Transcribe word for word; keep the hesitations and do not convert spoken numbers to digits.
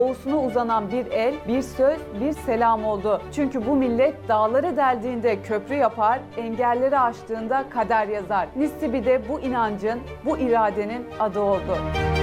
Doğusuna uzanan bir el, bir söz, bir selam oldu. Çünkü bu millet dağları deldiğinde köprü yapar, engelleri aştığında kader yazar. Nissibi'de bu inancın, bu iradenin adı oldu.